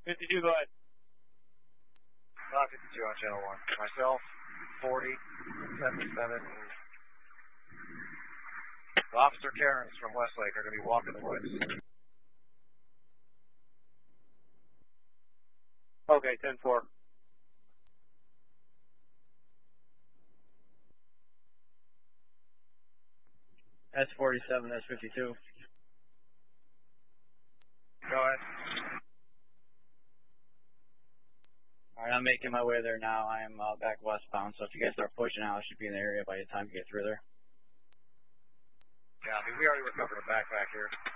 52, go ahead. 52 on channel 1. Myself, 40, 77. Officer Cairns from Westlake are going to be walking the woods. Okay, 10-4. That's 47, that's 52. Go ahead. Alright, I'm making my way there now. I am back westbound, so if you guys start pushing out, I should be in the area by the time you get through there. Yeah, I mean, we already recovered a backpack here.